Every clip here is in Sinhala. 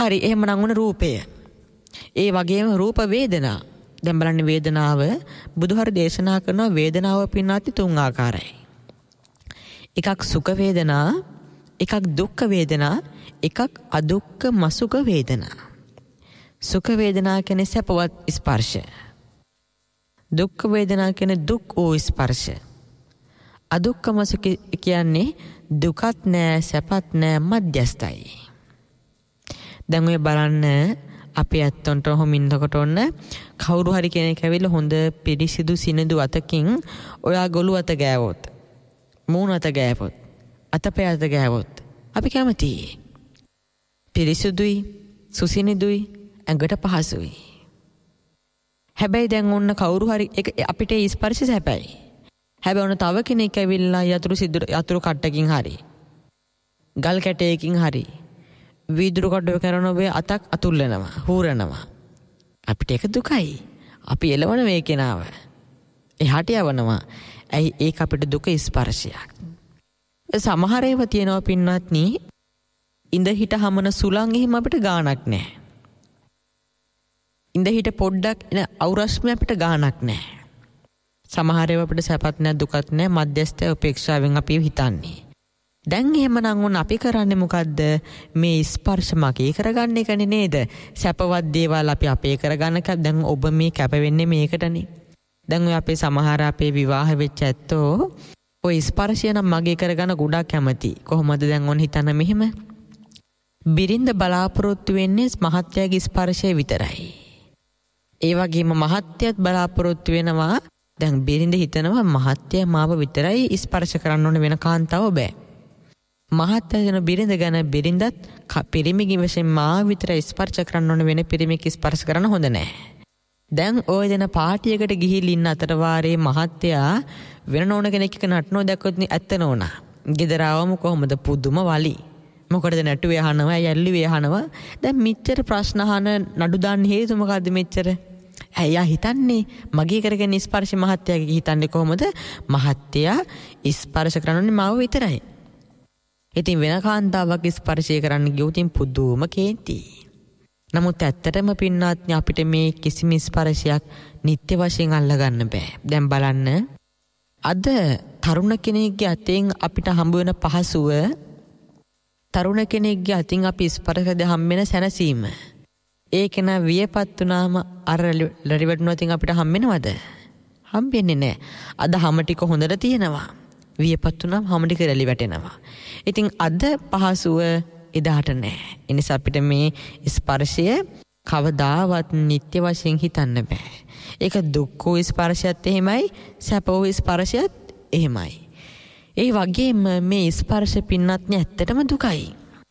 හරි එහෙමනම් උන රූපය. ඒ වගේම රූප වේදනා. දැන් බලන්න වේදනාව බුදුහර දේශනා කරන වේදනාව පින්නාති තුන් ආකාරයි. එකක් සුඛ වේදනා, එකක් දුක්ඛ වේදනා, එකක් අදුක්ඛ මසුඛ වේදනා. සුඛ වේදනා කියන්නේ සැපවත් ස්පර්ශ. දුක්ඛ වේදනා කියන්නේ දුක් වූ ස්පර්ශ. අදුක්ඛ මසුඛ කියන්නේ දුකත් නෑ සැපත් නෑ මධ්‍යස්ථයි. දැන් ඔය බලන්න අපි ඇත්තොන්ට හොමින්නකොට ඔන්න කවුරු හරි කෙනෙක් ඇවිල්ලා හොඳ පිරිසිදු සිනිඳු අතකින් ඔයා ගොළු අත ගෑවොත්, මූණ අත ගෑවොත්, අතපය අත ගෑවොත් අපි කැමතියි. පිරිසිදුයි, සුසිනිදුයි, ඇඟට පහසුයි. හැබැයි දැන් ඔන්න කවුරු හරි අපිට ස්පර්ශය සැපයි. හැබැයි ඔන්න තව කෙනෙක් ඇවිල්ලා යතුරු කට්ටකින් හරි, ගල් කැටයකින් හරි වීදුරු කඩුව කරන ඔබේ අතක් අතුල්ලනවා, හූරනවා. අපිට ඒක දුකයි. අපි එළවන මේ කෙනාව එහාට යවනවා. ඇයි ඒක අපිට දුක ස්පර්ශයක්. සමහර ඒවා තියෙනවා පින්වත්නි, ඉඳ හිට හමන සුළං එහෙම අපිට ගාණක් නැහැ. ඉඳ හිට පොඩ්ඩක් එන අවරස්ම අපිට ගාණක් නැහැ. සමහර ඒවා අපිට සැපත් නැහැ දුකත් නැහැ මධ්‍යස්ථ උපේක්ෂාවෙන් අපි හිතන්නේ. දැන් එහෙමනම් උන් අපි කරන්නේ මොකද්ද? මේ ස්පර්ශ මගේ කරගන්න එකනේ නේද? සැපවත් දේවල් අපි අපේ කරගන්න දැන් ඔබ මේ කැප වෙන්නේ මේකටනේ. දැන් ඔය අපේ සමහර අපේ විවාහ වෙච්ච ඇත්තෝ ඔය ස්පර්ශය නම් මගේ කරගන්න ගොඩක් කැමති. කොහොමද දැන් ඔන්න හිතන්න මෙහෙම. බිරිඳ බලාපොරොත්තු වෙන්නේ මහත්යාගේ ස්පර්ශය විතරයි. ඒ වගේම මහත්යත් බලාපොරොත්තු වෙනවා. දැන් බිරිඳ හිතනවා මහත්යා මාව විතරයි ස්පර්ශ කරන්න ඕන වෙන කාන්තාව බෑ. මහත්යන බිරිඳ ගැන බිරිඳත් පිරිමිගේ වශයෙන් මාව විතරයි ස්පර්ශ කරන්න ඕන වෙන පිරිමික ස්පර්ශ කරන්න හොඳ නෑ. දැන් ඔය දෙන පාටියකට ගිහිල්ලා ඉන්න අතර වාරේ මහත්යා වෙන නෝන කෙනෙක් එක්ක නටනෝ දැක්කොත් ඇත්ත නෝනා. ගෙදර ආවම කොහොමද පුදුම වලි. මොකටද නැටුවේ අහනවා, යැල්ලුවේ අහනවා. දැන් මෙච්චර ප්‍රශ්න අහන නඩු දාන්න හේතු මොකද්ද මෙච්චර? ඇයි හිතන්නේ මගේ කරගෙන ස්පර්ශ මහත්යාගේ හිතන්නේ කොහොමද? මහත්යා ස්පර්ශ කරන්නේ මාව විතරයි. ඉතින් වෙන කාන්තාවක් ස්පර්ශය කරන්න ගියොත් පුදුම කේන්ති. නමුත් ඇත්තටම පින්නාත්නි අපිට මේ කිසිම ස්පර්ශයක් නිත්‍ය වශයෙන් අල්ලගන්න බෑ. දැන් බලන්න අද තරුණ කෙනෙක්ගේ අතෙන් අපිට හම්බ වෙන පහසුව, තරුණ කෙනෙක්ගේ අතින් අපි ස්පර්ශද හම්බ වෙන සැනසීම, ඒක නා වියපත් වුණාම අර ලරිවටුන අතින් අපිට හම්බ වෙනවද? හම්බෙන්නේ නෑ. අද හැම ටික හොඳට තියෙනවා. වියපත් වුණාම හැම ටික රැලි වැටෙනවා. ඉතින් අද පහසුව එදාට නෑ. ඒ නිසා අපිට මේ ස්පර්ශය කවදාවත් නිත්‍ය වශයෙන් හිතන්න බෑ. ඒක දුක්ඛ ස්පර්ශයත් එහෙමයි, සැප ස්පර්ශයත් එහෙමයි. ඒ වගේම මේ ස්පර්ශ පින්නත්නි ඇත්තටම දුකයි.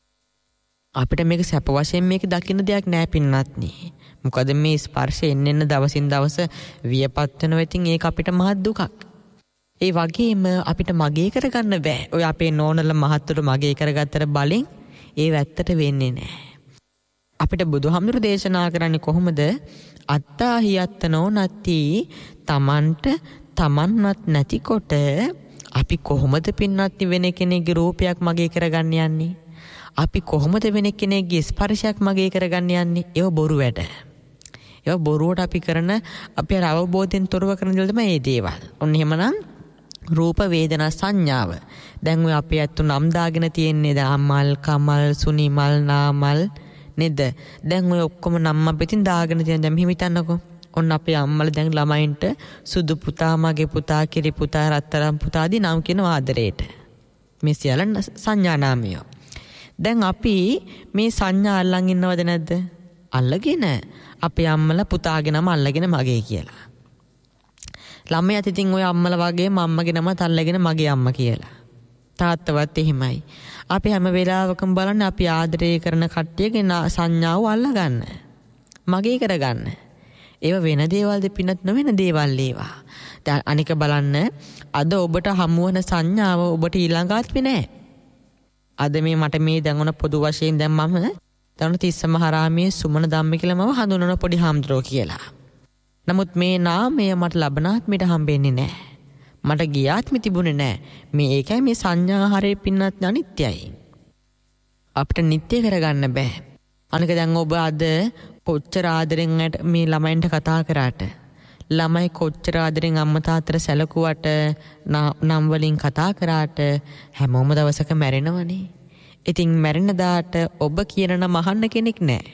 අපිට මේක සැප වශයෙන් මේක දකින්න දෙයක් නෑ පින්නත්නි. මොකද මේ ස්පර්ශය එන්න දවසින් දවස වියපත් වෙනවා. ඉතින් ඒක අපිට මහත් දුකක්. ඒ වගේම අපිට මගේ කරගන්න බෑ. ඔය අපේ නෝනල මහත්තුරු මගේ කරගත්තට බලෙන් ඒ වැත්තට වෙන්නේ නෑ. අපිට බුදුහාමුදුරු දේශනා කරන්නේ කොහොමද? අත්තාහි අත්තනෝ නැති තමන්ට තමන්වත් නැතිකොට අපි කොහොමද පින්නත්නි වෙන කෙනෙක්ගේ රූපයක් මගේ කරගන්න යන්නේ? අපි කොහොමද වෙන කෙනෙක්ගේ ස්පර්ශයක් මගේ කරගන්න යන්නේ? ඒව බොරු වැඩ. ඒව බොරුවට අපි කරන අපි අවබෝධයෙන් තොරව කරන දේ තමයි මේ දේවල්. ඔන්න එහෙමනම් රූප වේදනා සංඥාව. දැන් ඔය අපි අත්තු නම් දාගෙන තියෙන්නේ දාමල්, කමල්, සුනිමල්, නාමල් නේද? දැන් ඔය ඔක්කොම නම් අපිටින් දාගෙන තියෙන දැන් මෙහෙම හිතන්නකෝ. ඔන්න අපේ අම්මලා දැන් ළමයින්ට සුදු පුතා, මගේ පුතා, කිරි පුතා, රත්තරන් පුතා ආදී නම් කියන ආදරේට. මේ සියල්ල සංඥා නාමය. දැන් අපි මේ සංඥා අල්ලන් ඉන්නවද නැද්ද? අල්ලගෙන අපේ අම්මලා පුතාගේ නම අල්ලගෙන මගේ කියලා. ළමයාත් ඉතින් ඔය අම්මලා වගේ මම්මගේ නමත් අල්ලගෙන මගේ අම්මා කියලා. තාත්තවත් එහෙමයි. අපි හැම වෙලාවකම බලන්නේ අපි ආදරය කරන කට්ටියගේ සංඥාව අල්ලගන්න. මගේ කරගන්න. ඒව වෙන දේවල්ද පින්නත් නොවන දේවල් ඒවා. දැන් අනික බලන්න අද ඔබට හමු වෙන සංඥාව ඔබට ඊළඟාත්මේ නෑ. අද මේ මට මේ දැන් ඔන පොදු වශයෙන් දැන් මම දැන් තිස්ස මහරාමයේ සුමන ධම්ම කියලා මම හඳුනන පොඩි හාමුදුරුවෝ කියලා. නමුත් මේ නාමය මට ලබනාත්මයට හම්බෙන්නේ නෑ. මට ගියාත්මෙ තිබුණේ නෑ. මේ ඒකයි මේ සංඥා හරේ පින්නත් අනිත්‍යයි. අපිට නිත්‍ය කරගන්න බෑ. අනික දැන් ඔබ අද කොච්චර ආදරෙන් මේ ළමයින්ට කතා කරාට ළමයි කොච්චර ආදරෙන් අම්මා තාත්තට සැලකුවට නම් වලින් කතා කරාට හැමෝම දවසක මැරෙනවනේ. ඉතින් මැරෙන දාට ඔබ කියන නම අහන්න කෙනෙක් නැහැ.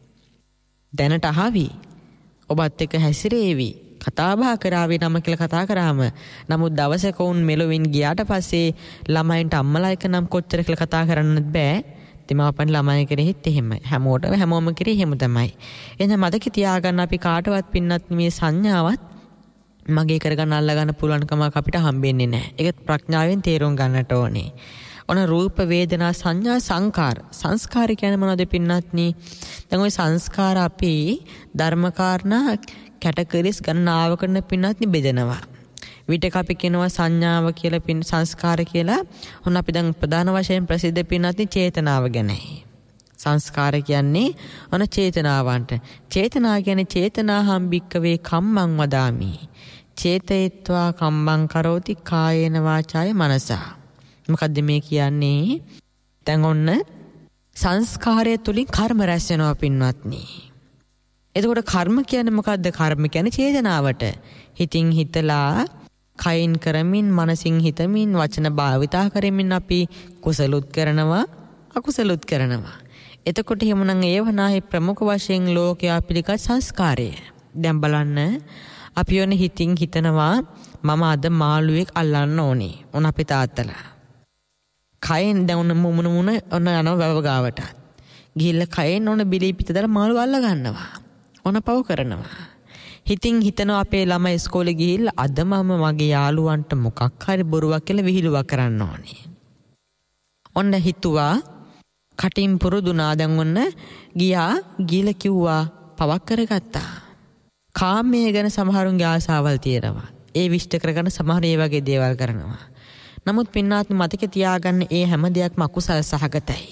දැනට අහවි. ඔබත් එක්ක හැසිරේවි. කතා බහ කරાવી නම කියලා කතා කරාම නමුත් දවසක උන් මෙලොවින් ගියාට පස්සේ ළමයින්ට අම්මලා එක නම් කොච්චර කියලා කතා කරන්නත් බෑ. දෙමාපියන් ළමයි කෙරෙහිත් එහෙමයි. හැමෝම කෙරෙහි එහෙම තමයි. එහෙනම් මතක තියාගන්න අපි කාටවත් පින්නත් මේ සංඥාවත් මගේ කරගන්න අල්ලගන්න පුළුවන්කමක් අපිට හම්බෙන්නේ නැහැ. ඒක ප්‍රඥාවෙන් තේරුම් ගන්නට ඕනේ. ඔන රූප වේදනා සංඥා සංකාර. සංස්කාර කියන්නේ මොනවද පින්නත්නි? දැන් ওই සංස්කාර අපි ධර්මකාරණා කැටගරිස් ගණනාවකට පින්නත්නි බෙදනවා. විටක අපි කියනවා සංඥාව කියලා සංස්කාර කියලා. ඔන්න අපි දැන් ප්‍රධාන වශයෙන් ප්‍රසිද්ධ පින්නත්නි චේතනාව ගැනයි. සංස්කාර කියන්නේ ඔන චේතනාවන්ට. චේතනා කියන්නේ චේතනාහම් භික්කවේ කම්මං වදාමි. චේතයත්වා කම්මං කරෝති කායේන වාචාය මනසා. මොකද්ද මේ කියන්නේ? දැන් ඔන්න සංස්කාරය තුලින් කර්ම රැස් වෙනවා පින්වත්නි. එතකොට කර්ම කියන්නේ මොකද්ද? කර්ම කියන්නේ චේතනාවට. හිතින් හිතලා, කයින් කරමින්, මනසින් හිතමින්, වචන භාවිතා කරමින් අපි කුසලුත් කරනවා, අකුසලුත් කරනවා. එතකොට එහෙමනම් ඒවනාහි ප්‍රමුඛ වශයෙන් ලෝකයා පිළිගත් සංස්කාරය. දැන් බලන්න අපි යන හිතින් හිතනවා මම අද මාළුවෙක් අල්ලන්න ඕනේ. ඔන්න අපේ තාත්තලා. කයෙන් දැන් මුමුණ ඔන්න යනවා වැව ගාවට. ගිහිල්ලා කයෙන් ඔන්න බිලී පිට දාලා මාළුව අල්ල ගන්නවා. ඔන්න පව කරනවා. හිතින් හිතනවා අපේ ළමයි ඉස්කෝලේ ගිහිල්ලා අද මම මගේ යාළුවන්ට මොකක් හරි බොරුවක් කියලා විහිළුවක් කරන්න ඕනේ. ඔන්න හිතුවා කටින් පුරුදුනා දැන් ඔන්න ගිහිල්ලා කිව්වා පවක් කරගත්තා. කාමයේ ගැන සමහරුන්ගේ ආසාවල් තියෙනවා. ඒ විශ්ත කරගන්න සමහර ඒ වගේ දේවල් කරනවා. නමුත් පින්නාත් මතක තියාගන්න ඒ හැම දෙයක්ම අකුසල සහගතයි.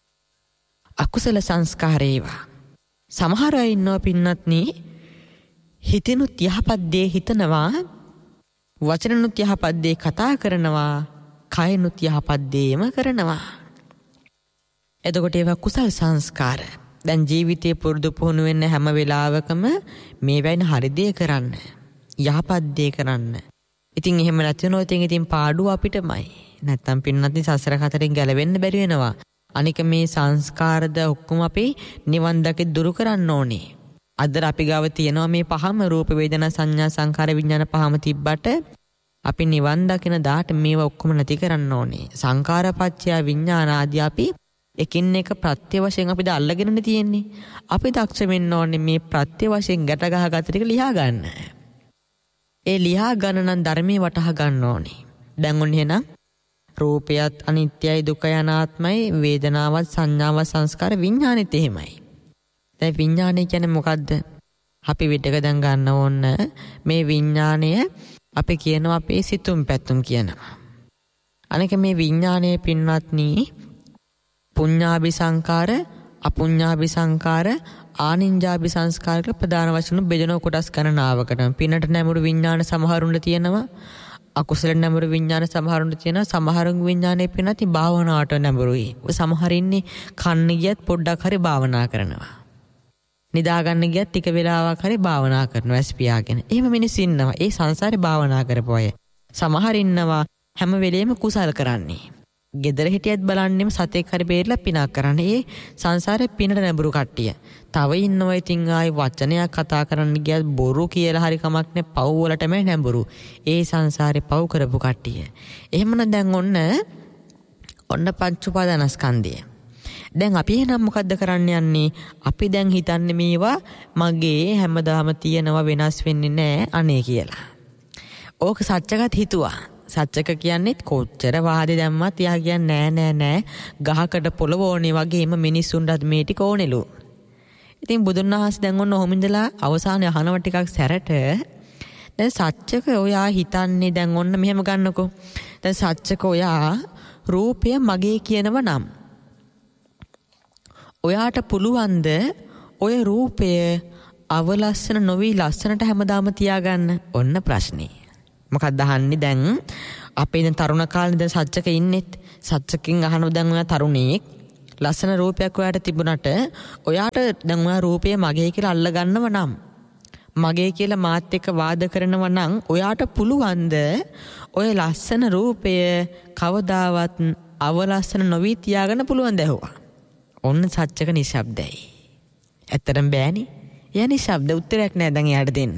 අකුසල සංස්කාරේවා. සමහර අය ඉන්නවා පින්නත්නි හිතෙනුත් යහපත් දේ හිතනවා, වචනනුත් යහපත් දේ කතා කරනවා, කයනුත් යහපත් දේම කරනවා. එතකොට ඒවා කුසල් සංස්කාර. දැන් ජීවිතේ පුරුදු පුහුණු වෙන්න හැම වෙලාවකම මේ වෙයින් හරි දේ කරන්න, යහපත් දේ කරන්න. ඉතින් එහෙම නැතිනොත් ඉතින් පාඩුව අපිටමයි. නැත්තම් පින්නත්නි සසර කතරෙන් ගැලවෙන්න බැරි වෙනවා. අනික මේ සංස්කාරද ඔක්කොම අපි නිවන් දකි දුරු කරන්න ඕනේ. අද අපි ගාව තියෙනවා මේ පහම රූප වේදනා සංඥා සංකාර විඥාන පහම තිබ්බට අපි නිවන් දකින දාට මේවා ඔක්කොම නැති කරන්න ඕනේ. සංකාරපච්චය විඥාන ආදී අපි එකින් එක ප්‍රත්‍ය වශයෙන් අපිට අල්ලගෙනනේ තියෙන්නේ. අපි දක්ෂ වෙන්න ඕනේ මේ ප්‍රත්‍ය වශයෙන් ගැට ගහගත්ත ටික ලියා ගන්න. ඒ ලියා ගන්න නම් ධර්මයේ වටහා ගන්න ඕනේ. දැන් ඔන්න එහෙනම් රූපයත් අනිත්‍යයි දුකයි අනාත්මයි වේදනාවත් සංඥාවත් සංස්කාර විඥානෙත් එහෙමයි. දැන් විඥානය කියන්නේ මොකද්ද? අපි විඩක දැන් ගන්න ඕන මේ විඥානය අපි කියනවා අපේ සිතුම් පැතුම් කියනවා. අනික මේ විඥානයේ පින්වත්නි පුඤ්ඤාභි සංකාර අපුඤ්ඤාභි සංකාර ආනින්ජාභි සංස්කාර කියලා ප්‍රධාන වශයෙන් බෙදෙන කොටස් ගණනාවකට පිනට නැමුරු විඥාන සමහරුන්ට තියෙනවා, අකුසල නැඹුරු විඥාන සමහරුන්ට තියෙනවා. සමහරුන්ගේ විඥානයේ පිනති භාවනාවට නැඹුරුයි. ඔය සමහර ඉන්නේ කන්න ගියත් පොඩ්ඩක් හරි භාවනා කරනවා. නිදා ගන්න ගියත් ටික වෙලාවක් හරි භාවනා කරනවා ඇස් පියාගෙන. එහෙම මිනිස්සු ඉන්නවා. ඒ සංසාරේ භාවනා කරපු අය. සමහර ඉන්නවා හැම වෙලෙම කුසල් කරන්නේ. ගෙදර හිටියත් බලන්නෙම සතෙක් හරි බේරලා පිනක් කරන්නේ. ඒ සංසාරේ පිනට නැඹුරු කට්ටිය. තව ඉන්නවා ඉතින් ආයි වචනයක් කතා කරන්න ගියත් බොරු කියලා හරි කමක් නැහැ. පව් වලටම නැඹුරු. ඒ සංසාරේ පව් කරපු කට්ටිය. එහෙමනම් දැන් ඔන්න පංච උපාදානස්කන්ධය. දැන් අපි එහෙනම් මොකද්ද කරන්න යන්නේ? අපි දැන් හිතන්නේ මේවා මගේ හැමදාම තියෙනවා වෙනස් වෙන්නේ නැහැ අනේ කියලා. ඕක සත්‍යගත හිතුවා. සත්‍යක කියන්නේ කොච්චර වාදේ දැම්මත් යා කියන්නේ නෑ ගහකට පොළව ඕනේ වගේම මිනිස්සුන්ටත් මේ ටික ඕනෙලු. ඉතින් බුදුන් වහන්සේ දැන් ඔන්න ඔහොම ඉඳලා අවසානයේ අහනව ටිකක් සැරට දැන් සත්‍යක ඔයා හිතන්නේ දැන් ඔන්න මෙහෙම ගන්නකෝ. දැන් සත්‍යක ඔයා රූපය මගේ කියනව නම් ඔයාට පුළුවන්ද ඔය රූපය අවලස්සන නොවි ලස්සනට හැමදාම තියාගන්න? ඔන්න ප්‍රශ්නේ. මොකක්ද අහන්නේ දැන් අපේ දැන් තරුණ කාලේ දැන් සත්‍යක ඉන්නෙත් සත්‍යකින් අහනවා දැන් ඔයා තරුණෙක් ලස්සන රූපයක් ඔයාට තිබුණට ඔයාට දැන් ඔයා රූපය මගේ කියලා අල්ල ගන්නව නම් මගේ කියලා මාත් එක්ක වාද කරනව නම් ඔයාට පුළුවන්ද ඔය ලස්සන රූපය කවදාවත් අවලස්සන නොවී තියාගන්න පුළුවන්ද ඇහුවා. ඔන්න සත්‍යක නිශ්ශබ්දයි. ඇත්තටම බෑනේ. එයා නිශ්ශබ්ද උත්තරයක් නෑ දැන් එයාට දෙන්න.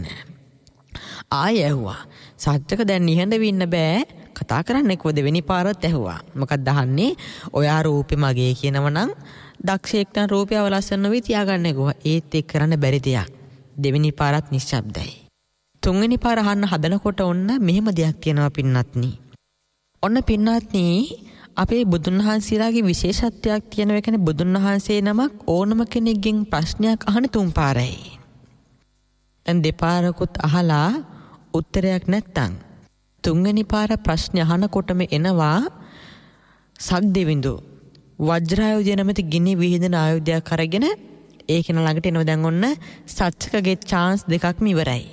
ආයෙ ඇහුවා. සත්‍යක දැන් නිහඬව ඉන්න බෑ. කතා කරන්නේ කොහොද දෙවෙනි පාරත් ඇහුවා. මොකක්ද අහන්නේ? ඔයා රූපේ මගේ කියනව නම් දක්ෂයෙක් නම් රූපය අවලස්සන නොවී තියාගන්න කිව්වා. ඒත් ඒක කරන්න බැරි දෙයක්. දෙවෙනි පාරත් නිශ්ශබ්දයි. තුන්වෙනි පාර අහන්න හදනකොට ඔන්න මෙහෙම දෙයක් තියෙනවා පින්නත්නි. ඔන්න පින්නත්නි අපේ බුදුන් වහන්සේලාගේ විශේෂත්වයක් තියෙනවා. ඒ කියන්නේ බුදුන් වහන්සේ නමක් ඕනම කෙනෙක්ගෙන් ප්‍රශ්නයක් අහන තුන් පාරයි. දැන් දෙපාරකුත් අහලා උත්තරයක් නැත්තම් තුන්වෙනි පාර ප්‍රශ්න අහනකොටම එනවා සක්දෙවිඳු වජ්‍රායුධය නැමැති ගිනි විහිදෙන ආයුධයක් අරගෙන ඒක ළඟට එනවා. දැන් ඔන්න සත්‍යකගේ chance දෙකක්ම ඉවරයි.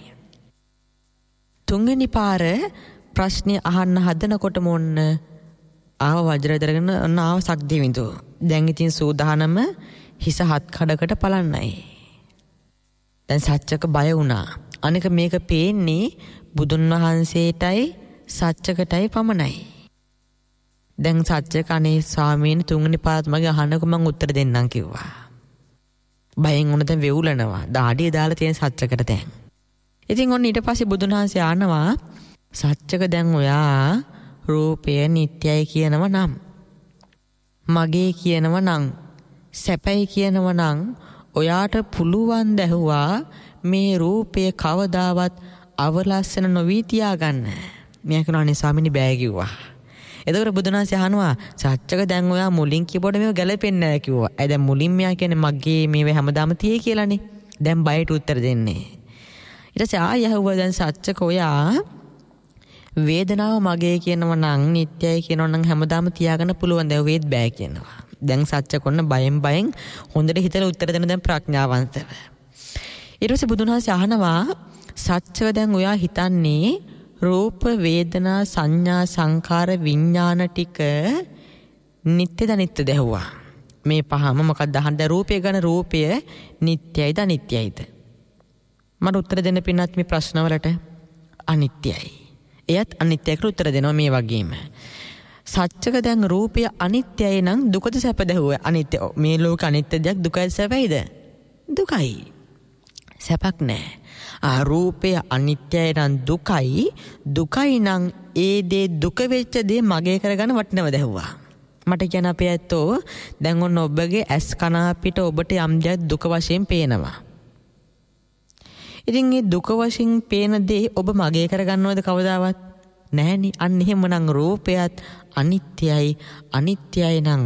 තුන්වෙනි පාර ප්‍රශ්නේ අහන්න හදනකොටම ඔන්න ආව වජ්‍රායුධ අරගෙන ඔන්න ආව සක්දෙවිඳු. දැන් ඉතින් සූදානම හිස හත් කඩකට පලන්නයි. දැන් සත්‍යක බය වුණා. අනික මේක පේන්නේ බුදුන් වහන්සේටයි සත්‍යකටයි පමණයි. දැන් සත්‍යක අනේ ස්වාමීන් තුන්වෙනි පාරත් මගේ අහන්නකො මං උත්තර දෙන්නම් කිව්වා. බයෙන් උන දැන් වෙවුලනවා. දාඩිය දාලා තියෙන සත්‍යකට දැන්. ඉතින් ඔන්න ඊට පස්සේ බුදුන් වහන්සේ ආනවා සත්‍යක දැන් ඔයා රූපය නිට්ටයයි කියනව නම් මගේ කියනව නම් සැපයි කියනව නම් ඔයාට පුළුවන් දැහුවා මේ රූපය කවදාවත් අවලස්සන නොවී තියාගන්න. මෙයා කියනවා අනේ ස්වාමීනි බෑ කිව්වා. එතකොට බුදුන් වහන්සේ අහනවා සත්‍යක දැන් ඔයා මුලින් කියපොඩ මේව ගැලපෙන්නේ නැහැ කිව්වා. ඒ දැන් මුලින් මෙයා කියන්නේ මගේ මේව හැමදාම තියේ කියලානේ. දැන් බයට උත්තර දෙන්නේ. ඊට පස්සේ ආයෙ අහුවා දැන් සත්‍යක ඔයා වේදනාව මගේ කියනවා නම් නිට්ටයයි කියනවා නම් හැමදාම තියාගන්න පුළුවන්. දැන් වේද බෑ කියනවා. දැන් සත්‍යක ඔන්න බයෙන් හොඳට හිතලා උත්තර දෙන දැන් ප්‍රඥාවන්තව. ඊට පස්සේ බුදුන් වහන්සේ අහනවා සත්‍යව දැන් ඔයා හිතන්නේ රූප වේදනා සංඥා සංකාර විඥාන ටික නිට්ටයද අනිත්‍යද ඇහුවා. මේ පහම මොකක්ද අහන්නේ? රූපය ගැන රූපය නිට්ටයයිද අනිත්‍යයිද? මට උත්තර දෙන්න පින්නත් මේ ප්‍රශ්නවලට අනිත්‍යයි. එයත් අනිත්‍යයකට උත්තර දෙනවා මේ වගේම. සත්‍යක දැන් රූපය අනිත්‍යයි නම් දුකද සැපද ඇහුවා. අනිත්‍ය මේ ලෝක අනිත්‍ය දෙයක් දුකයි සැපයිද? දුකයි. සැපක් නැහැ. රූපය අනිත්‍යයි නම් දුකයි නම් ඒ දේ දුක වෙච්ච දේ මගේ කරගන්න වටිනවද ඇහුවා. මට කියන අපේ ඇත්තෝ දැන් ඔන්න ඔබගේ ඇස් කන අපිට ඔබට යම් දෙයක් දුක වශයෙන් පේනවා. ඉතින් මේ දුක වශයෙන් පේන දේ ඔබ මගේ කරගන්නවද කවදාවත්? නැහැනේ. අන්න එහෙමනම් රූපයත් අනිත්‍යයි නම්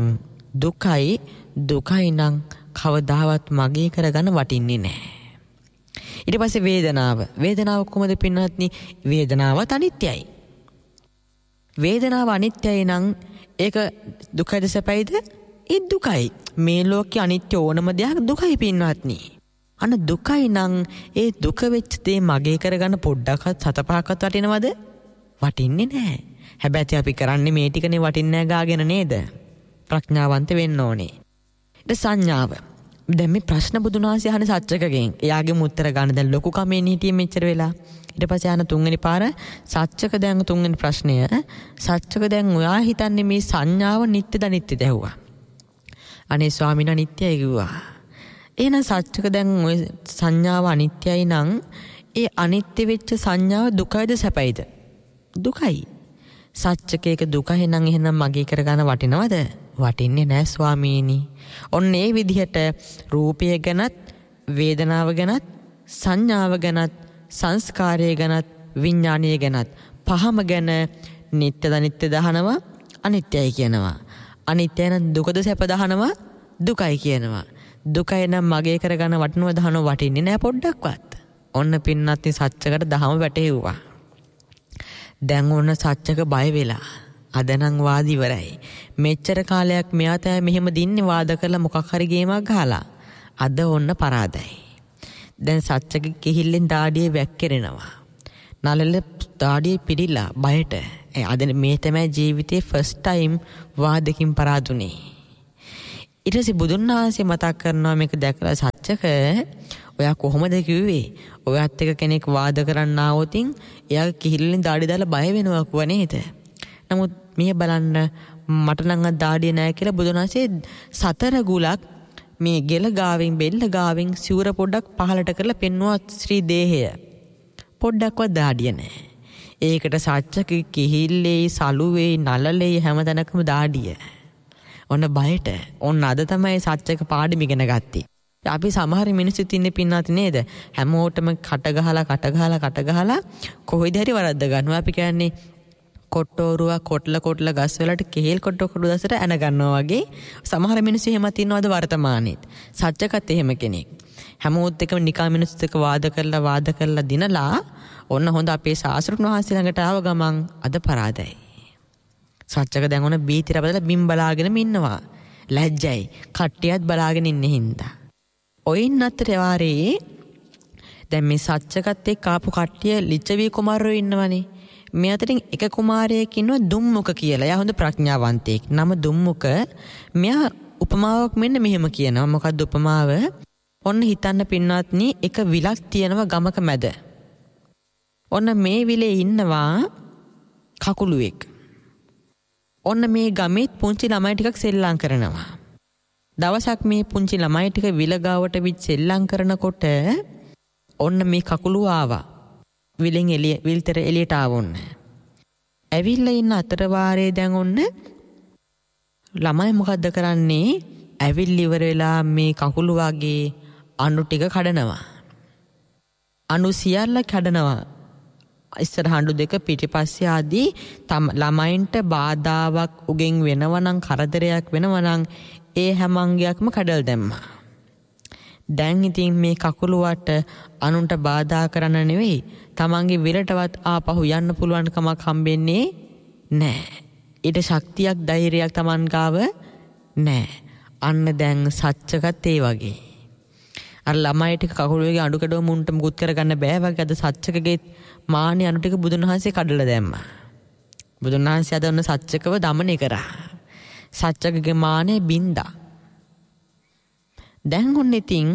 දුකයි නම් කවදාවත් මගේ කරගන්න වටින්නේ නැහැ. ඊට පස්සේ වේදනාව කොහොමද පින්නත්නි? වේදනාවත් අනිත්‍යයි. වේදනාව අනිත්‍යයි නම් ඒක දුකයිද සැපයිද? ඒ දුකයි. මේ ලෝකේ අනිත්‍ය ඕනම දෙයක් දුකයි පින්නත්නි. අන්න දුකයි නම් ඒ දුක වෙච්ච දේ මගේ කරගන්න පොඩ්ඩක්වත් සතපහක්වත් වටිනවද? වටින්නේ නැහැ. හැබැයි අපි කරන්නේ මේ ටිකනේ වටින්නේ නැහැ ගාගෙන නේද? ප්‍රඥාවන්ත වෙන්න ඕනේ. ඊට සංඥාව. දැන් මේ ප්‍රශ්න බුදුන් වහන්සේ අහන සත්‍යකගෙන් එයාගේ උත්තර ගන්න දැන් ලොකු කමෙන් හිටියේ මෙච්චර වෙලා. ඊට පස්සේ ආන තුන්වෙනි පාර සත්‍යක දැන් තුන්වෙනි ප්‍රශ්නය සත්‍යක දැන් ඔයා හිතන්නේ මේ සංඥාව නිට්ටයද අනිත්‍යද ඇහුවා. අනේ ස්වාමීන් වහන්සේ නිට්ටයයි කිව්වා. එහෙනම් සත්‍යක දැන් ඔය සංඥාව අනිත්‍යයි නම් ඒ අනිත්‍ය වෙච්ච සංඥාව දුකයිද සැපයිද? දුකයි. සත්‍යකේක දුකයි නම් එහෙනම් මගේ කරගන්න වටිනවද? වටින්නේ නැහැ ස්වාමීනි. ඔන්න ඒ විදිහට රූපය ගැනත් වේදනාව ගැනත් සංඥාව ගැනත් සංස්කාරය ගැනත් විඥානය ගැනත් පහම ගැන නිට්ටයද අනිත්‍යද අහනවා. අනිත්‍යයි කියනවා. අනිත්‍ය නම් දුකද සැපද අහනවා. දුකයි කියනවා. දුකයි නම් මගේ කරගන්න වටිනවද අහනවා. වටින්නේ නැහැ පොඩ්ඩක්වත්. ඔන්න පින්නත් සත්‍යකට දහම වැටෙව්වා. දැන් ඔන්න සත්‍යක බය වෙලා අද නම් වාද ඉවරයි. මෙච්චර කාලයක් මෙයා තමයි මෙහෙම දින්නේ වාද කරලා මොකක් හරි ගේමක් ගහලා. අද ඔන්න පරාදයි. දැන් සත්‍යක කිහිල්ලෙන් දාඩියේ වැක්කිරෙනවා. නලල දාඩියේ පිළිලා බයට. අද මේ තමයි ජීවිතේ ෆස්ට් ටයිම් වාදකින් පරාදුනේ. ඊට පස්සේ බුදුන් වහන්සේ මතක් කරනවා මේක දැකලා සත්‍යක ඔයා කොහොමද කිව්වේ? ඔයත් එක කෙනෙක් වාද කරන්න ආවොතින් එයා කිහිල්ලෙන් දාඩි දාලා බය වෙනවා කිව්ව නේද? නමුත් මේ බලන්න මට නම් දාඩිය නැහැ කියලා බුදුන් වහන්සේ 4 ගුලක් මේ ගෙල ගාවෙන් බෙල්ල ගාවෙන් සිවුර පොඩ්ඩක් පහලට කරලා පෙන්වුවා ශ්‍රී දේහය. පොඩ්ඩක්වත් දාඩිය නැහැ. ඒකට සත්‍යක කිහිල්ලේ සලුවේ නලලේ හැමතැනකම දාඩිය. ඔන්න බයට. ඔන්න අද තමයි සත්‍යක පාඩම ඉගෙන ගත්තේ. අපි සමහර මිනිස්සුත් ඉන්නේ පින්නත් නේද? හැමෝටම කට ගහලා කොහෙද හරි වරද්ද ගන්නවා. අපි කියන්නේ කොට්ටෝරුවා කොට්ල ගස් වලට කෙහෙල් කොට්ටු දසට ඇන ගන්නවා වගේ සමහර මිනිස්සු එහෙමත් ඉන්නවද වර්තමානෙත්. සත්‍යකත් එහෙම කෙනෙක්. හැමෝත් එකම නිකා මිනිස්සුත් එක්ක වාද කරලා දිනලා ඔන්න හොඳ අපේ ශාස්ත්‍රඥ වහන්සේ ළඟට ආව ගමන් අද පරාදයි. සත්‍යක දැන් ඔන්න බීතිර බදලා බිම් බලාගෙනම ඉන්නවා. ලැජ්ජයි. කට්ටියත් බලාගෙන ඉන්නේ හින්දා. ඔයින් අතර වාරේ දැන් මේ සත්‍යකත් එක්ක ආපු කට්ටිය ලිච්ඡවී කුමාරයෝ ඉන්නවනේ. මේ අතරින් එක කුමාරයෙක් ඉන්නවා දුම්මුක කියලා. එයා හොඳ ප්‍රඥාවන්තයෙක්. නම දුම්මුක. මෙයා උපමාවක් මෙන්න මෙහෙම කියනවා. මොකක්ද උපමාව? ඔන්න හිතන්න පින්වත්නි එක විලක් තියෙනවා ගමක මැද. ඔන්න මේ විලේ ඉන්නවා කකුලුවෙක්. ඔන්න මේ ගමේ පුංචි ළමයි ටිකක් සෙල්ලම් කරනවා. දවසක් මේ පුංචි ළමයි ටික විල ගාවට විත් සෙල්ලම් කරනකොට ඔන්න මේ කකුලුව ආවා. විලෙන් විල්තර එළියට ආවොන්න. ඇවිල්ලා ඉන්න අතර වාරේ දැන් ඔන්න ළමයි මොකද්ද කරන්නේ? ඇවිල්ලි ඉවර වෙලා මේ කකුලුවගේ අණු ටික කඩනවා. අණු සියල්ල කඩනවා. ඉස්සර හඬු දෙක පිටිපස්සේ ආදී ළමයින්ට බාධාවක් උගෙන් වෙනවනම් කරදරයක් වෙනවනම් ඒ හැම අංගයක්ම කඩල් දැම්මා. දැන් ඉතින් මේ කකුලුවට අනුන්ට බාධා කරන්න නෙවෙයි තමන්ගේ විරටවත් ආපහු යන්න පුළුවන් කමක් හම්බෙන්නේ නැහැ. ඊට ශක්තියක් ධෛර්යයක් තමන් ගාව නැහැ. අන්න දැන් සත්‍යකත් ඒ වගේ. අර ළමයි ටික කකුලුවේ අඬු කඩව මුන්ට මුකුත් කරගන්න බෑ වගේ අද සත්‍යකගේ මාන්නේ අනු ටික බුදුන් වහන්සේ කඩලා දැම්මා. බුදුන් වහන්සේ අද ඔන්න සත්‍යකව দমনය කරා. සත්‍යකගේ මාන්නේ බින්දා. දැන් ඔන්න ඉතින්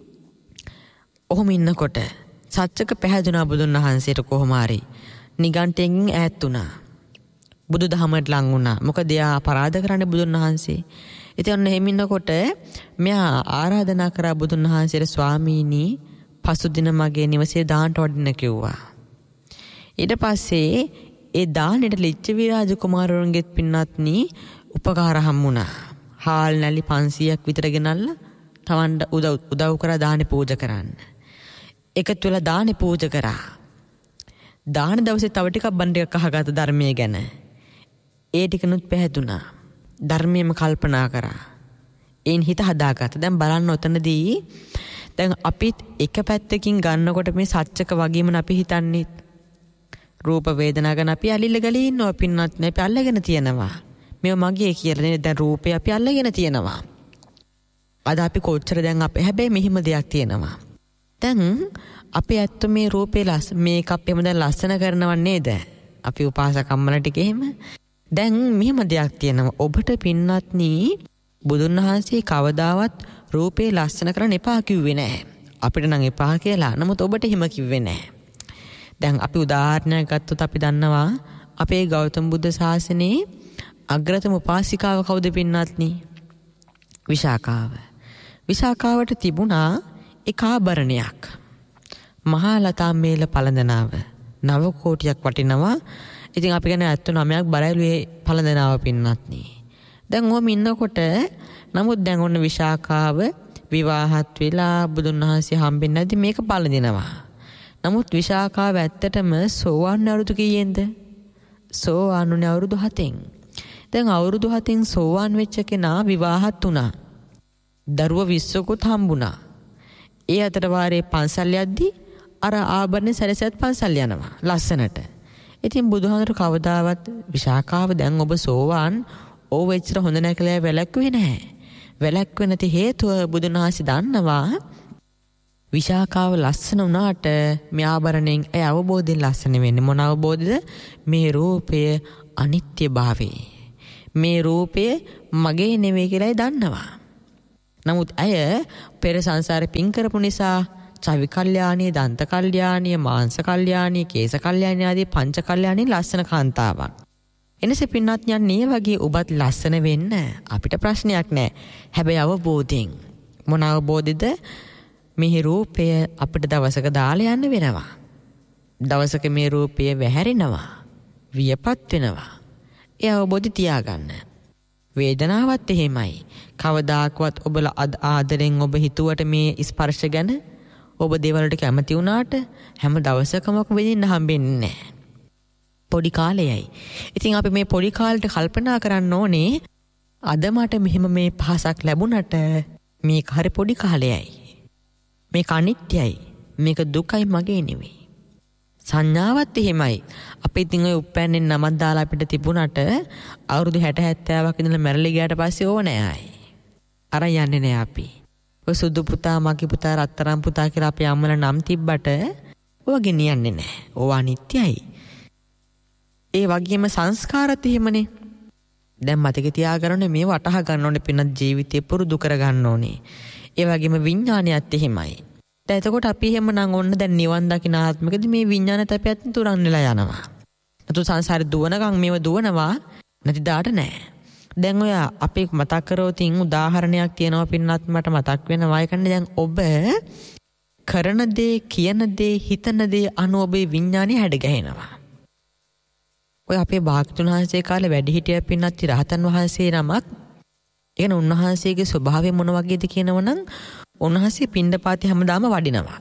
ඔහොම ඉන්නකොට සත්‍යක පැහැදුනා බුදුන් වහන්සේට කොහොම හරි නිගණ්ඨයෙන් ඈත් වුණා. බුදුදහමට ලං වුණා. මොකද එයා අපරාධ කරන්නේ බුදුන් වහන්සේ. ඉතින් ඔන්න එහෙම ඉන්නකොට මෙයා ආරාධනා කරා බුදුන් වහන්සේට ස්වාමීනි පසුදින මගේ නිවසේ දාන්න වඩින්න කිව්වා. ඊට පස්සේ ඒ දානෙට ලිච්ඡවි රාජ කුමාරවරුන්ගෙත් පින්නත්නි උපකාර හම්බුණා. හාල් නැලි 500ක් විතර ගෙනල්ලා තවන්ට උදව් කරා දානේ පූජා කරන්න. එකතු වෙලා දානේ පූජා කරා. දාන දවසේ තව ටිකක් බණ ටිකක් අහගත්ත ධර්මයේ ගැන. ඒ ටිකනුත් පැහැදුනා. ධර්මයේම කල්පනා කරා. ඒන් හිත හදාගත්තා. දැන් බලන්න ඔතනදී දැන් අපිත් එක පැත්තකින් ගන්නකොට මේ සත්‍යක වගේම අපි හිතන්නේ රූප වේදනා ගැන අපි අලිල්ල ගලී ඉන්නවා පින්නත් නේ අපි අල්ලගෙන තියෙනවා. මේව මගේ කියලා නේ දැන් රූපේ අපි අල්ලගෙන තියෙනවා. අද අපි කොච්චර දැන් අපේ හැබැයි මෙහිම දෙයක් තියෙනවා. දැන් අපි ඇත්ත මේ රූපේ මේකප් එහෙම දැන් ලස්සන කරනව නේද? අපි උපාසකම්මල ටික එහෙම. දැන් මෙහිම දෙයක් තියෙනවා. ඔබට පින්නත්නි බුදුන් වහන්සේ කවදාවත් රූපේ ලස්සන කරන්න එපා කිව්වේ නැහැ. අපිට නම් එපා කියලා. නමුත් ඔබට එහෙම කිව්වේ නැහැ. දැන් අපි උදාහරණයක් ගත්තොත් අපි දන්නවා අපේ ගෞතම බුද්ධ ශාසනයේ අග්‍රතම උපාසිකාව කවුද පින්නත්නි? විශාකාව. විශාකාවට තිබුණා එක ආභරණයක්. මහා ලතා මේල පළඳනාව 9 කෝටියක් වටිනවා. ඉතින් අපි කියන්නේ 79ක් බරයිලුවේ පළඳනාව පින්නත්නි. දැන් ඔහම ඉන්නකොට නමුත් දැන් ඔන්න විශාකාව විවාහත් වෙලා බුදුන් වහන්සේ හම්බෙන්නේ නැති මේක පළඳිනවා. නමුත් විශාකාව ඇත්තටම සෝවාන් අවුරුදු කීයෙන්ද? සෝවාන් අවුරුදු 7න්. දැන් අවුරුදු 7න් සෝවාන් වෙච්ච කෙනා විවාහත් වුණා. දරුව 20කුත් හම්බුණා. ඒ අතර වාරේ පන්සල් යද්දි අර ආභරණ සැරසත් පන්සල් යනවා ලස්සනට. ඉතින් බුදුහාමුදුර කවදාවත් විශාකාව දැන් ඔබ සෝවාන් ඕව එච්චර හොඳ නැහැ කියලා වැළැක්ුවේ නැහැ. වැළැක්ුවේ නැති හේතුව බුදුන් වහන්සේ දන්නවා විශාකාව ලස්සන වුණාට මේ ආභරණයෙන් ඒ අවබෝධයෙන් ලස්සන වෙන්නේ මොන අවබෝධද? මේ රූපය අනිත්‍ය භාවය. මේ රූපය මගේ නෙවෙයි කියලායි දන්නවා. නමුත් ඇය පෙර සංසාරේ පින් කරපු නිසා චවි කල්යාණී, දන්ත කල්යාණී, මාංශ කල්යාණී, කේස කල්යාණී ආදී පංච කල්යාණී ලස්සන කාන්තාවක්. එනිසා පින්නත් යන්නේ වගේ ඔබත් ලස්සන වෙන්න අපිට ප්‍රශ්නයක් නැහැ. හැබැයි අවබෝධයෙන්. මොන අවබෝධෙද? මේ රූපය අපිට දවසක දාලා යන්න වෙනවා. දවසක මේ රූපය වැහැරෙනවා. වියපත් වෙනවා. ඒ අවබෝධය තියාගන්න. වේදනාවත් එහෙමයි. කවදාකවත් ඔබලා ආදරෙන් ඔබ හිතුවට මේ ස්පර්ශ ගැන ඔබ දේවල්ට කැමති වුණාට හැම දවසකම වෙදින්න හම්බෙන්නේ නැහැ. පොඩි කාලයයි. ඉතින් අපි මේ පොඩි කාලේට කල්පනා කරන්න ඕනේ අද මට මෙහෙම මේ පහසක් ලැබුණට මේක හරි පොඩි කාලයයි. මේක අනිත්‍යයි. මේක දුකයි මගේ නෙවෙයි. සංඥාවත් එහෙමයි. අපි ඉතින් ඔය උප්පැන්නේ නමක් දාලා අපිට තිබුණට අවුරුදු 60 70ක් ඉඳලා මැරලි ගියාට පස්සේ ඕව නෑයි. අර යන්නේ නෑ අපි. ඔය සුදු පුතා, මගේ පුතා, රත්තරන් පුතා කියලා අපි අම්මලා නම් තිබ්බට ඔය ගෙනියන්නේ නෑ. ඕව අනිත්‍යයි. ඒ වගේම සංස්කාරත් එහෙමනේ. දැන් මතක තියාගන්න මේ වටහා ගන්න ඕනේ පින්නත් ජීවිතේ පුරුදු කර ගන්න ඕනේ. ඒ වගේම විඥානයත් එහෙමයි. දැන් එතකොට අපි එහෙමනම් ඔන්න දැන් නිවන් දකින ආත්මකදී මේ විඥාන තපයත් තුරන් වෙලා යනවා. නතු සංසාරේ දුවනකම් මේව දුවනවා නැති දාට නෑ. දැන් ඔය අපි මතක් කරෝතින් උදාහරණයක් තියෙනවා පින්නත් මට මතක් වෙනවා. ඒ කියන්නේ දැන් ඔබ කරන දේ, කියන දේ, හිතන දේ අනුව ඔබේ විඥානේ හැඩ ගැහෙනවා. ඔය අපේ භාග්‍යතුන් වහන්සේ කාලේ වැඩි හිටිය පින්නත් රහතන් වහන්සේ නමක්. ඒ කියන්නේ උන්වහන්සේගේ ස්වභාවය මොන වගේද කියනවනම් උන්වහන්සේ පිණ්ඩපාතේ හැමදාම වඩිනවා.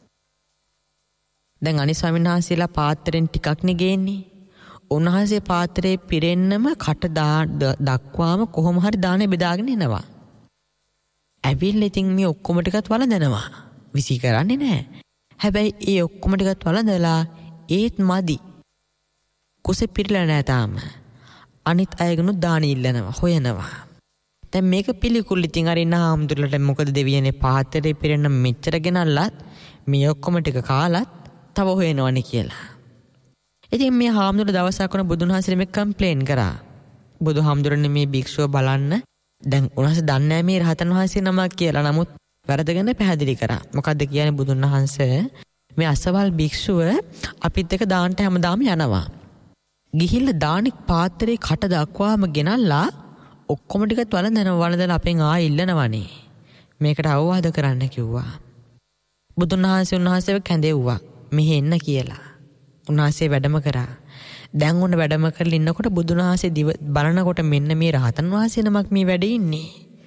දැන් අනිත් ස්වාමීන් වහන්සේලා පාත්‍රයෙන් ටිකක් නේ ගේන්නේ. උන්වහන්සේ පාත්‍රයේ පිරෙන්නම කට දක්වාම කොහොම හරි දානේ බෙදාගෙන එනවා. ඇවිල්ලා ඉතින් මේ ඔක්කොම ටිකත් වළඳනවා. විසි කරන්නේ නැහැ. හැබැයි ඒ ඔක්කොම ටිකත් වළඳලා ඒත් මදි. කුසේ පිරලා නැහැ තාම. අනිත් අයගෙනුත් දාන ඉල්ලනවා, හොයනවා. දැන් මේක පිළිකුල් ඉතින් අරින්න හාමුදුරලට මොකද දෙවියනේ පාත්‍රේ පිරෙන්න මෙච්චර ගෙනල්ලත් මේ ඔක්කොම ටික කාලත් තව හොයනවනේ කියලා. ඉතින් මේ හාමුදුර දවසක් වුණ බුදුන් වහන්සේට මේ කම්ප්ලේන් කරා. බුදුහාමුදුරනේ මේ භික්ෂුව බලන්න දැන් උන්වහන්සේ දන්නේ නැහැ මේ රහතන් වහන්සේ නමක් කියලා. නමුත් වැරදගෙන පැහැදිලි කරා. මොකද්ද කියන්නේ බුදුන් වහන්සේ මේ අසවල් භික්ෂුව අපිත් එක්ක දාන්නට හැමදාම යනවා. ගිහිල්ලා දානික් පාත්‍රේ කට දක්වාම ගෙනල්ලා ඔක්කොම ටිකත් වළඳලා අපෙන් ආයෙ ඉල්ලනවනේ. මේකට අවවාද කරන්න කිව්වා. බුදුන් වහන්සේව කැඳෙව්වා. මෙහෙ එන්න කියලා. උන්වහන්සේ වැඩම කරා. දැන් උන වැඩම කරලා ඉන්නකොට බුදුන් වහන්සේ බලනකොට මෙන්න මේ රහතන් වහන්සේ නමක් මේ වැඩේ ඉන්නේ.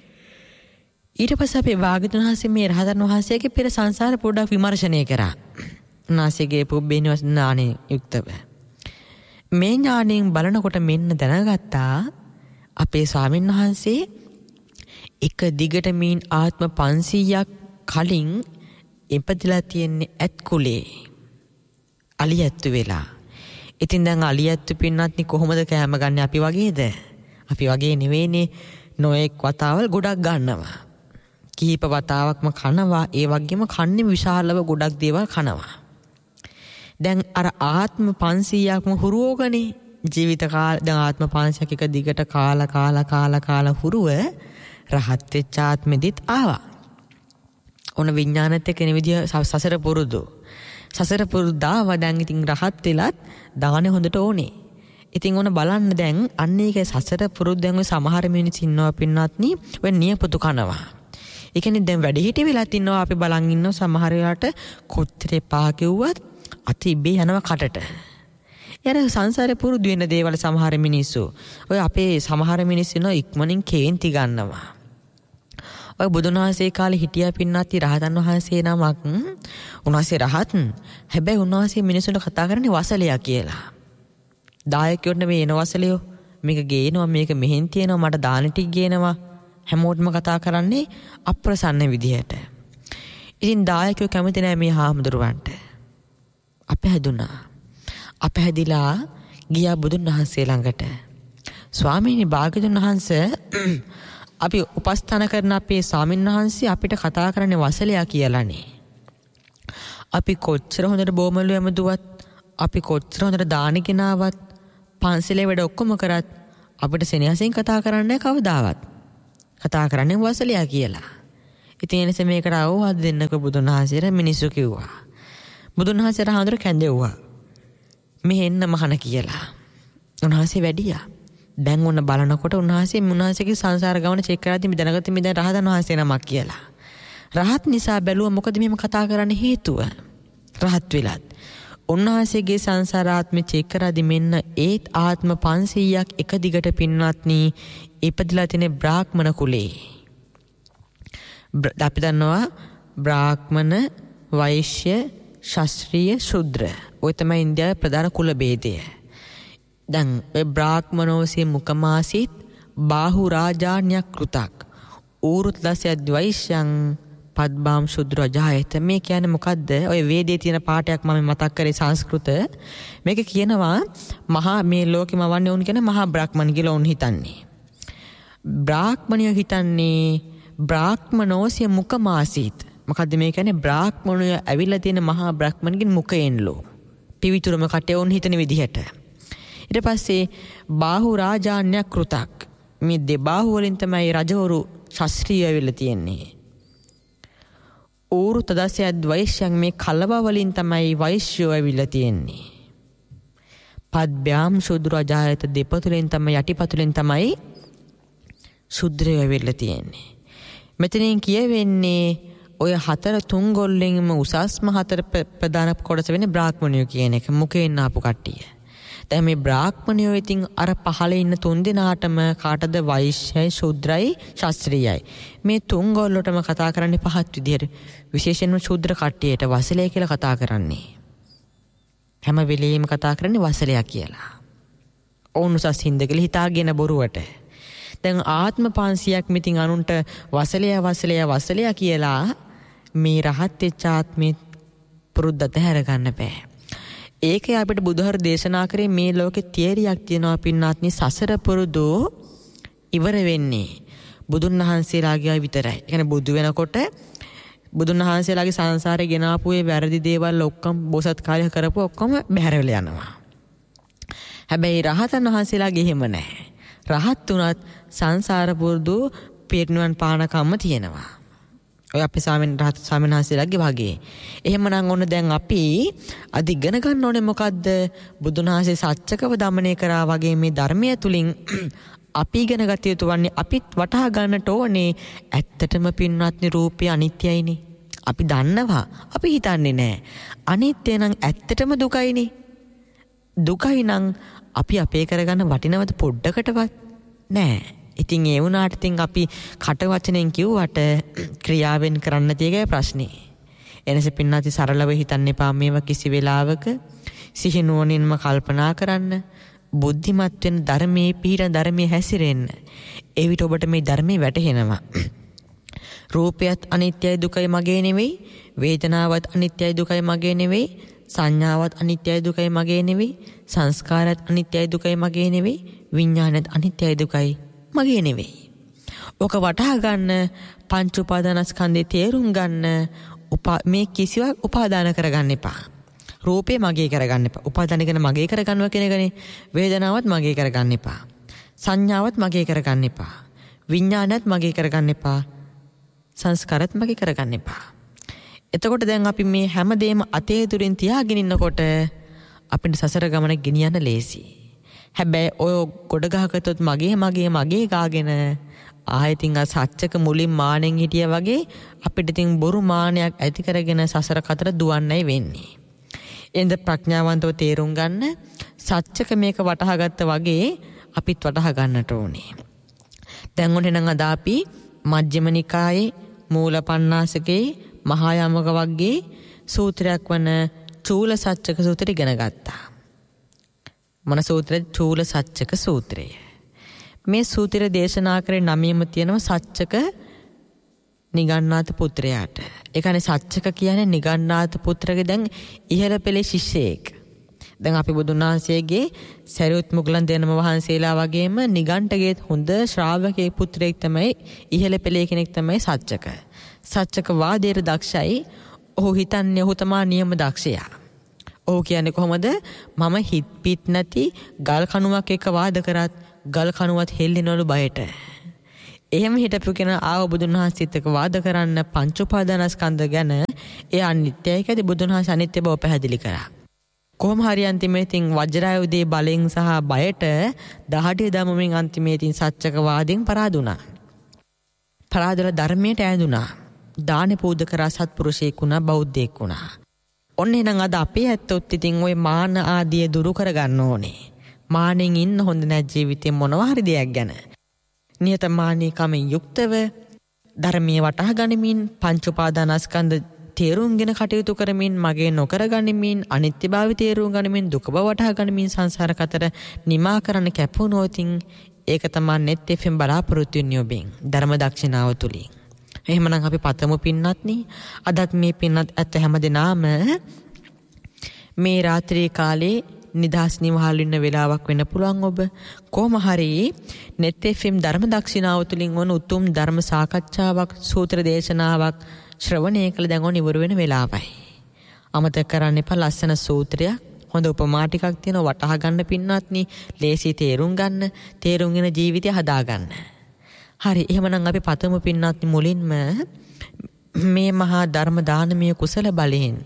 ඊට පස්සේ අපේ භාග්‍යවතුන් වහන්සේ මේ රහතන් වහන්සේගේ පෙර සංසාර පොඩ්ඩක් විමර්ශනය කරා. උන්වහන්සේගේ පුබ්බේනිවස් ඥානෙ යුක්තව. මේ ඥාණයෙන් බලනකොට මෙන්න දැනගත්තා අපේ ස්වාමීන් වහන්සේ එක දිගට මීන් ආත්ම 500ක් කලින් ඉපදිලා තියෙන්නේ ඇත් කුලේ. අලියැත්තු වෙලා. ඉතින් දැන් අලියැත්තු පින්නත්නි කොහොමද කෑම ගන්න අපි වගේද? අපි වගේ නෙවෙයිනේ. නොඑක් වතාවල් ගොඩක් ගන්නවා. කීප වතාවක්ම කනවා. ඒ වගේම කන්නේ විශාලව ගොඩක් දේවල් කනවා. දැන් අර ආත්ම 500ක්ම හුරුවෝගනේ. ජීවිත කාල දැන් ආත්ම 500ක් එක දිගට කාලා හුරුව රහත් වෙච්ච ආත්මෙදිත් ආවා. ඔන විඥානෙත් එක්ක එන විදිය සසර පුරුදු. සසර පුරුද්දාව දැන් ඉතින් රහත් වෙලත් දානේ හොඳට ඕනේ. ඉතින් ඔන බලන්න දැන් අන්න ඒක සසර පුරුද්දෙන් ඔය සමහර මිනිස්සු ඉන්නවා පින්නත්නි ඔය නියපොතු කනවා. ඒ කියන්නේ දැන් වැඩි හිටි වෙලත් ඉන්නවා අපි බලන් ඉන්නවා සමහර වෙලාවට කොච්චර එපා කිව්වත් අතිබේ යනවා කටට. යාර සංසාරේ පුරුදු වෙන දේවල් සමහර මිනිස්සු. ඔය අපේ සමහර මිනිස්සු ඉන්නවා ඉක්මනින් කේන්ති ගන්නවා. ඔය බුදුන් වහන්සේ කාලේ හිටියා පින්නත් රහතන් වහන්සේ නමක්. උන්වහන්සේ රහත්. හැබැයි උන්වහන්සේ මිනිස්සුන්ට කතා කරන්නේ වසලයා කියලා. දායකයෝට නෙවෙයි එන වසලියෝ. මේක ගේනවා මේක මෙහෙන් තියෙනවා මට දාන ටික ගේනවා. හැමෝටම කතා කරන්නේ අප්‍රසන්න විදිහට. ඉතින් දායකයෝ කැමති නැහැ මේ හාමුදුරුවන්ට. අපහැදුනා. අපහැදිලා ගියා බුදුන් වහන්සේ ළඟට. ස්වාමීනි භාග්‍යවතුන් වහන්සේ අපි උපස්ථාන කරන අපේ ස්වාමීන් වහන්සේ අපිට කතා කරන්නේ වසලයා කියලානේ. අපි කොච්චර හොඳට බොමළු යමදුවත් අපි කොච්චර හොඳට දාන ගෙනාවත් පන්සලේ වැඩ ඔක්කොම කරත් අපිට සෙනෙහසින් කතා කරන්නේ කවදාවත්. කතා කරන්නේ වසලයා කියලා. ඉතින් ඒ නිසා මේකට අවවාද දෙන්නක බුදුන් වහන්සේට මිනිස්සු කිව්වා. බුදුන් වහන්සේට හාමුදුරුවෝ කැඳෙව්වා. මේ එන්න මහන කියලා. උන්වහන්සේ වැඩියා. දැන් ඔන්න බලනකොට උන්වහන්සේගේ සංසාර ගමන චෙක් කරද්දී මේ දැනගත්ත මේ දැන් රහතන් වහන්සේ නමක් කියලා. රහත් නිසා බැලුවා මොකද මෙහෙම කතා කරන්න හේතුව? රහත් වෙලත් උන්වහන්සේගේ සංසාරාත්මෙ චෙක් කරද්දී මෙන්න ඒත් ආත්ම 500ක් එක දිගට පින්වත්නි ඉපදිලා තියෙන බ්‍රාහ්මණ කුලේ. අපි දන්නවා බ්‍රාහ්මණ, වෛශ්‍ය, ශාස්ත්‍රීය, ශුද්‍ර. ඔය තමයි ඉන්දියාවේ ප්‍රධාන කුල ભેදය. දැන් ඔය බ්‍රාහ්මනෝසේ මුකමාසිත බාහු රාජාන්‍යක් කෘතක් ඌරුත්ලසය ද්වෛශ්‍යං පද්භාම් ශුද්‍ර ජායත. මේ කියන්නේ මොකද්ද? ඔය වේදේ තියෙන පාඩයක් මම මතක් කරේ සංස්කෘත. මේක කියනවා මහා මේ ලෝකෙම වන්නේ උන් කියන මහා බ්‍රාහ්මණ කියලා උන් හිතන්නේ. බ්‍රාහ්මණය හිතන්නේ බ්‍රාහ්මනෝසේ මුකමාසිත. මොකද්ද මේ කියන්නේ? බ්‍රාහ්මණය ඇවිල්ලා තියෙන මහා බ්‍රාහ්මණගෙන් මුකයෙන්ලෝ. පිවිතුරම කටේ උන් හිතන විදිහට. ඊට පස්සේ බාහු රාජාන්‍යක් කෘතක්. මේ දෙබාහු වලින් තමයි රජවරු ශාස්ත්‍රීය වෙලා තියෙන්නේ. ඌරු තදසය ද්වෛශ්‍යං මේ කලව වලින් තමයි වෛශ්‍යෝ ඇවිල්ලා තියෙන්නේ. පද්භ්‍යාම් ශුද්‍ර ජායත දෙපතුලෙන් තමයි යටිපතුලෙන් තමයි ශුද්‍රය ඇවිල්ලා තියෙන්නේ. මෙතනින් කියවෙන්නේ ඔය හතර තුන් ගොල්ලෙන්ම උසස්ම හතර ප්‍රධාන කොටස වෙන්නේ බ්‍රාහ්මණයෝ කියන එක. මුකෙන් ආපු කට්ටිය. දැන් මේ බ්‍රාහ්මණයෝ ඉතින් අර පහළ ඉන්න තුන් දෙනාටම කාටද වෛශ්‍යයි, ශුද්‍රයි, ශාස්ත්‍රීයයි. මේ තුන් ගොල්ලොටම කතා කරන්නේ පහත් විදියට. විශේෂයෙන්ම ශුද්‍ර කට්ටියට වසලය කියලා කතා කරන්නේ. හැම වෙලෙම කතා කරන්නේ වසලයා කියලා. ඔවුන් උසස් හින්ද කියලා හිතාගෙන බොරුවට. දැන් ආත්ම 500ක් මිතින් අනුන්ට වසලයා කියලා මේ රහත් වෙච්ච ආත්මෙත් පුරුද්දට හැර ගන්න බෑ. ඒකේ අපිට බුදුහර දේශනා කරේ මේ ලෝකේ තියරියක් තියෙනවා පින්නාත්නි. සසර පුරුදු ඉවර වෙන්නේ බුදුන් වහන්සේලාගේ විතරයි. ඒ කියන්නේ බුදු වෙනකොට බුදුන් වහන්සේලාගේ සංසාරේ ගෙන ආපු ඒ වැරදි දේවල් ඔක්කොම බොසත් කාලේ කරපු ඔක්කොම බැහැර වෙලා යනවා. හැබැයි රහතන් වහන්සේලාගේ එහෙම නැහැ. රහත් උනත් සංසාර පුරුදු පිරිනුවන් පානකම්ම තියෙනවා. ඔය අපේ ස්වාමීන් වහන්සේලාගේ වගේ. එහෙමනම් ඔන්න දැන් අපි අද ඉගෙන ගන්න ඕනේ මොකද්ද? බුදුන් වහන්සේ සත්‍යකව දමනය කරා වගේ මේ ධර්මය තුලින් අපි ඉගෙන ගත යුතු වන්නේ අපිත් වටහා ගන්නට ඕනේ ඇත්තටම පින්වත්නි රූපය අනිත්‍යයිනේ. අපි දන්නවා. අපි හිතන්නේ නැහැ. අනිත්‍ය නම් ඇත්තටම දුකයිනේ. දුකයි නම් අපි අපේ කරගන්න වටිනවද පොඩ්ඩකටවත්? නෑ. ඉතින් ඒ වුණාට ඉතින් අපි කට වචනෙන් කිව්වට ක්‍රියාවෙන් කරන්න තියෙගේ ප්‍රශ්නේ. එනස පින්නාති සරලව හිතන්න එපා මේවා කිසි වෙලාවක සිහි නුවණින්ම කල්පනා කරන්න. බුද්ධිමත් වෙන ධර්මයේ පිහිටන ධර්මයේ හැසිරෙන්න. ඒ විට ඔබට මේ ධර්මයේ වැටහෙනවා. රූපයත් අනිත්‍යයි දුකයි මගේ නෙවෙයි. වේදනාවත් අනිත්‍යයි දුකයි මගේ නෙවෙයි. සංඥාවත් අනිත්‍යයි දුකයි මගේ නෙවෙයි. සංස්කාරات අනිත්‍යයි දුකයි මගේ නෙවෙයි. විඥානත් අනිත්‍යයි දුකයි මගේ නෙවෙයි. ඔක වටහා ගන්න පංච උපාදානස්කන්ධේ තේරුම් ගන්න මේ කිසිවක් උපාදාන කරගන්න එපා. රූපේ මගේ කරගන්න එපා. උපාදාන කරන මගේ කරගන්නවා කියන එකනේ. වේදනාවත් මගේ කරගන්න එපා. සංඥාවත් මගේ කරගන්න එපා. විඥානත් මගේ කරගන්න එපා. සංස්කාරත් මගේ කරගන්න එපා. එතකොට දැන් අපි මේ හැමදේම අතේ දුරින් තියාගෙන ඉන්නකොට අපිට සසර ගමන ගෙනියන්න ලේසි. හැබැයි ඔය ගොඩ ගහකටත් මගේ ගාගෙන ආයෙතින් සත්‍යක මුලින් මානෙන් හිටියා වගේ අපිට ඉතින් බොරු මානයක් ඇති කරගෙන සසර කතර දුවන්නයි වෙන්නේ. එඳ ප්‍රඥාවන්තව තේරුම් ගන්න සත්‍යක මේක වටහා ගත්ත වගේ අපිත් වටහා ගන්නට ඕනේ. දැන් ඔන්න නම් අද අපි මජ්ක්‍ධිම නිකායේ මූල පණ්ණාසකේ මහා යාමක වර්ගයේ සූත්‍රයක් වන චූල සත්‍යක සූත්‍රය ඉගෙන ගත්තා. මොන සූත්‍රද? චූල සත්‍යක සූත්‍රය. මේ සූත්‍රය දේශනා කරේ නමියම තියෙනවා සත්‍යක නිගණ්ණාත පුත්‍රයාට. ඒ කියන්නේ සත්‍යක කියන්නේ නිගණ්ණාත පුත්‍රගේ දැන් ඉහළ පෙළේ ශිෂ්‍යයෙක්. දැන් අපි බුදුන් වහන්සේගේ සරියුත් මුගලන් දෙනම වහන්සේලා වගේම නිගණ්ඨගේ හොඳ ශ්‍රාවකයෙක් පුත්‍රයෙක් තමයි ඉහළ පෙළේ කෙනෙක් තමයි සත්‍යක. සත්‍යක වාදයේ දක්ෂයි. ඔහු හිතන්නේ ඔහු තමයි නියම දක්ෂයා. ඔහු කියන්නේ කොහොමද? මම හිත පිට නැති ගල් කණුවක් එක වාද කරත් ගල් කණුවත් හෙල්ලෙනවලු බයට. එහෙම හිටපු කෙනා ආව බුදුන් වහන්සේත් එක්ක වාද කරන්න පංච උපාදානස්කන්ධ ගැන ඒ අනිත්‍යයි කියදී බුදුන් වහන්සේ අනිත්‍ය බව පැහැදිලි කරා. කොහොම හරි අන්තිමේටින් වජ්‍රායුධයේ බලෙන් සහ බයට දහඩිය දමමින් අන්තිමේටින් සත්‍යක වාදෙන් පරාදුනා. පරාදලා ධර්මයට ඈඳුනා. දානෙ පූජා කරා සත්පුරුෂයෙක් වුණා බෞද්ධයෙක් වුණා. ඔන්න එහෙනම් අද අපේ ඇත්තොත් ඉතින් ওই මාන ආදිය දුරු කරගන්න ඕනේ. මානෙන් ඉන්න හොඳ නැහැ ජීවිතේ මොනවා හරි දෙයක් ගැන. නියතමානීකමෙන් යුක්තව ධර්මයේ වටහා ගනිමින් පංච උපාදානස්කන්ධ තේරුම්ගෙන කටයුතු කරමින් මගේ නොකර ගනිමින් අනිත්‍යභාවය තේරුම් ගනිමින් දුක බව වටහා ගනිමින් සංසාර කතර නිමා කරන්න කැපුණොතින් ඒක තමයි net FM බලාපොරොත්තු වෙන්නේ ඔබෙන් ධර්ම දක්ෂිනාව තුලින්. එහෙමනම් අපි පතමු පින්නත්නි අදත් මේ පින්නත් ඇත්ත හැමදෙනාම මේ රාත්‍රී කාලේ නිදහස් නිවහල් වෙන වෙලාවක් වෙන්න පුළුවන් ඔබ කොහොම හරි net FM ධර්ම දක්ෂිනාව තුලින් වුණ උතුම් ධර්ම සාකච්ඡාවක් සූත්‍ර දේශනාවක් ශ්‍රවණය කළ දැන් ඔන්න ඉවර වෙන වෙලාවයි. අමතක කරන්න එපා ලස්සන සූත්‍රයක් හොඳ උපමා ටිකක් තියෙනවා වටහා ගන්න පින්නත්නි ලේසි තේරුම් ගන්න ජීවිතය හදා ගන්න. හරි එහෙමනම් අපි පතමු පින්නත්නි මුලින්ම මේ මහා ධර්ම දානමය කුසල බලයෙන්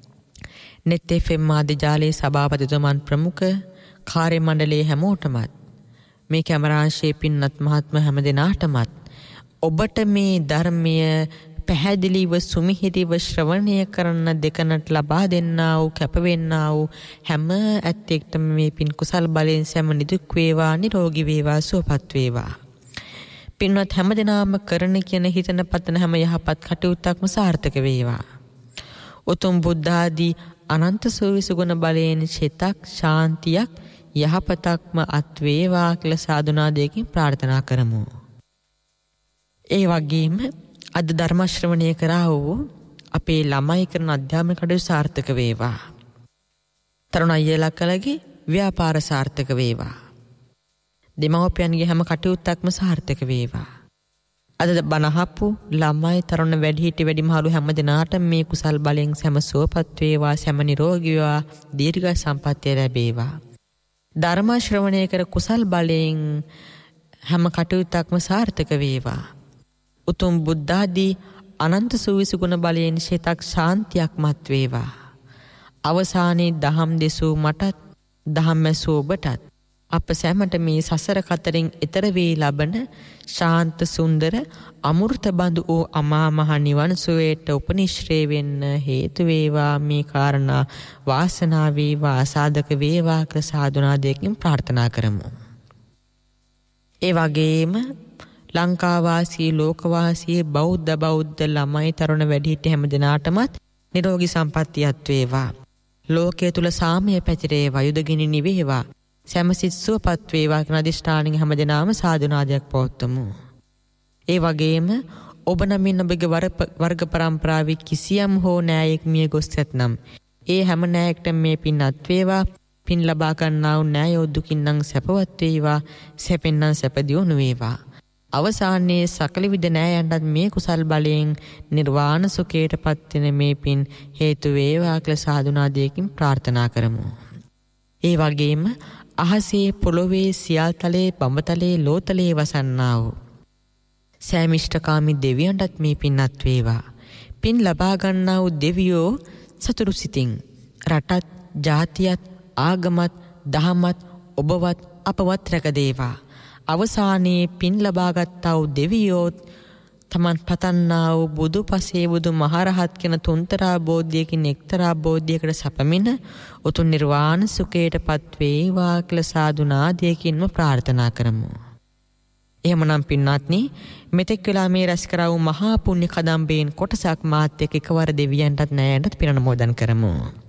net FM මාධ්‍යාලයේ සභාපතිතුමන් ප්‍රමුඛ කාර්ය මණ්ඩලයේ හැමෝටමත් මේ කැමරාංශයේ පින්නත් මහත්ම හැමදෙනාටමත් ඔබට මේ ධර්මය පැහැදිලිව සුමිහිරිව ශ්‍රවණය කරන දෙකනට ලබා දෙන්නා වූ කැපවෙන්නා වූ හැම ඇත්තෙක්ටම මේ පින් කුසල් බලයෙන් සෑම නිදුක් වේවා නිරෝගී වේවා සුවපත් වේවා. පින්වත් හැමදෙනාම කරන කියන හිතන පතන හැම යහපත් කටයුත්තක්ම සාර්ථක වේවා. උතුම් බුද්ධ ආදී අනන්ත සෝවිසු ගුණ බලයෙන් චිතක් ශාන්තියක් යහපතක්ම අත් වේවා කියලා සාදුනාදයකින් ප්‍රාර්ථනා කරමු. ඒ වගේම අද ධර්ම ශ්‍රවණය කරා වූ අපේ ළමයි කරන අධ්‍යාපන කටයුතු සාර්ථක වේවා. තරුණ අයියලා කලගේ ව්‍යාපාර සාර්ථක වේවා. දෙමව්පියන්ගේ හැම කටයුත්තක්ම සාර්ථක වේවා. අද බණහපු ළමයි තරුණ වැඩිහිටි වැඩිමහලු හැම දිනාටම මේ කුසල් බලෙන් සෑම සුවපත් වේවා සෑම නිරෝගී වේවා දීර්ඝ සම්පන්නිය ලැබේවා. ධර්ම ශ්‍රවණය කර කුසල් බලෙන් හැම කටයුත්තක්ම සාර්ථක වේවා. උතුම් බුද්ධ ආදී අනන්ත සූවිසි ගුණ බලයෙන් සිතක් ශාන්තියක් මත් වේවා. අවසානයේ දහම් දෙසූ මටත් දහම් ඇසූ ඔබටත් අප සැමට මේ සසර කතරින් ඈතර වී ලබන ශාන්ත සුන්දර අමෘත බඳු වූ අමා මහ නිවන් සුවයට උපනිශ්‍රේ වෙන්න හේතු වේවා මේ කාරණා වාසනාව වේවා සාධක වේවා කියලා සාදුනාදයකින් ප්‍රාර්ථනා කරමු. ඒ වගේම ලංකාවාසී ලෝකවාසී බෞද්ධ ළමයි තරුණ වැඩිහිටි හැම දිනාටමත් නිරෝගී සම්පන්නියත් වේවා. ලෝකයේ තුල සාමය පැතිරේවා යුදගිනි නිවේවා. සැමසිත සුවපත් වේවා කියන අදිෂ්ඨානින් හැම දිනම සාදුනාදයක් පවත්වමු. ඒ වගේම ඔබ නමින් ඔබගේ වර්ග પરම්පරාවේ කිසියම් හෝ න්යායෙක් මිය ගොස් ඇතනම් ඒ හැම න්යායකටම මේ පින්වත් වේවා. පින් ලබා ගන්නා වූ න්යාය දුකින් නම් සැපවත් වේවා. සැපෙන් නම් සැප දියුණු වේවා. අවසානයේ සකල විද න්යායයන්ට මේ කුසල් බලයෙන් නිර්වාණ සුඛයටපත් වෙන මේ පින් හේතු වේවා කියලා සාදුනාදයකින් ප්‍රාර්ථනා කරමු. ඒ වගේම අහසේ පොළොවේ සියල්තලේ බඹතලේ ලෝතලේ වසන්නා වූ සෑමිෂ්ඨකාමී දෙවියන්ටත් මේ පින්වත් වේවා. පින් ලබා ගන්නා වූ දෙවියෝ සතුරු සිතින් රටත් ජාතියත් ආගමත් දහමත් ඔබවත් අපවත් රැකදේවා. අවසානයේ පින් ලබාගත්තා වූ දෙවියෝ තමන් පතන්නා වූ බුදු පසේ බුදු මහරහත් කියන තුන්තරා බෝධියකින් එක්තරා බෝධියකට සැපමින උතුම් නිර්වාණ සුඛයටපත් වේවා කියලා සාදුනාදයකින්ම ප්‍රාර්ථනා කරමු. එහෙමනම් පින්වත්නි මෙතෙක් වෙලා මේ රැස් කරා වූ මහා පුණ්‍ය කදම්බයෙන් කොටසක් මාත් එක්ක එකවර දෙවියන්ටත් නෑයන්ටත් පින් අනුමෝදන් කරමු.